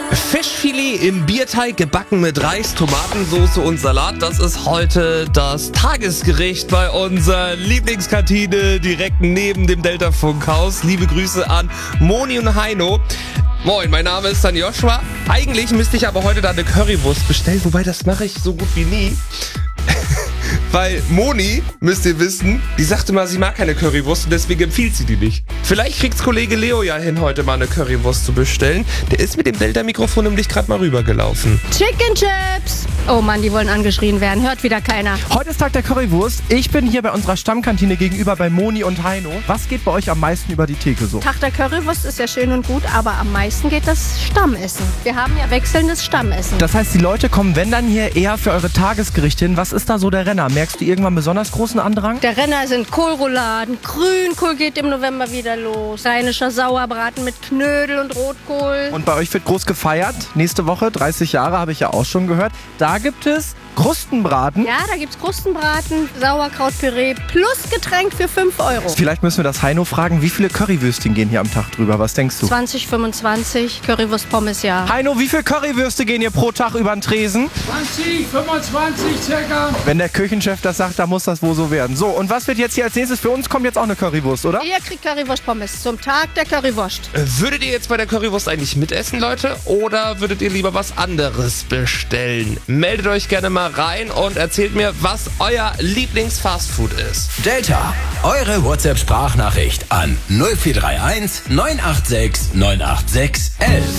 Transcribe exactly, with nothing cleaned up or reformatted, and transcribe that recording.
Fischfilet im Bierteig, gebacken mit Reis, Tomatensauce und Salat. Das ist heute das Tagesgericht bei unserer Lieblingskantine direkt neben dem Delta-Funkhaus. Liebe Grüße an Moni und Heino. Moin, mein Name ist dann Joshua. Eigentlich müsste ich aber heute da eine Currywurst bestellen, wobei das mache ich so gut wie nie. Weil Moni, müsst ihr wissen, die sagte mal, sie mag keine Currywurst und deswegen empfiehlt sie die nicht. Vielleicht kriegt's Kollege Leo ja hin, heute mal eine Currywurst zu bestellen. Der ist mit dem Delta-Mikrofon nämlich gerade mal rübergelaufen. Chicken Chips! Oh Mann, die wollen angeschrien werden. Hört wieder keiner. Heute ist Tag der Currywurst. Ich bin hier bei unserer Stammkantine gegenüber bei Moni und Heino. Was geht bei euch am meisten über die Theke so? Tag der Currywurst ist ja schön und gut, aber am meisten geht das Stammessen. Wir haben ja wechselndes Stammessen. Das heißt, die Leute kommen, wenn dann hier, eher für eure Tagesgerichte hin. Was ist da so der Renner? Merkst du irgendwann besonders großen Andrang? Der Renner sind Kohlrouladen. Grünkohl geht im November wieder los. Rheinischer Sauerbraten mit Knödel und Rotkohl. Und bei euch wird groß gefeiert. Nächste Woche, dreißig Jahre, habe ich ja auch schon gehört. Da gibt es Krustenbraten. Ja, da gibt's Krustenbraten, Sauerkrautpüree plus Getränk für fünf Euro. Vielleicht müssen wir das Heino fragen, wie viele Currywürstchen gehen hier am Tag drüber? Was denkst du? zwanzig, fünfundzwanzig, Currywurst Pommes, ja. Heino, wie viele Currywürste gehen hier pro Tag über den Tresen? zwanzig, fünfundzwanzig circa. Wenn der Küchenchef das sagt, dann muss das wohl so werden. So, und was wird jetzt hier als nächstes? Für uns kommt jetzt auch eine Currywurst, oder? Ihr kriegt Currywurst Pommes zum Tag der Currywurst. Äh, Würdet ihr jetzt bei der Currywurst eigentlich mitessen, Leute? Oder würdet ihr lieber was anderes bestellen? Meldet euch gerne mal rein und erzählt mir, was euer Lieblings-Fastfood ist. Delta, eure WhatsApp-Sprachnachricht an null vier drei eins neun acht sechs neun acht sechs elf.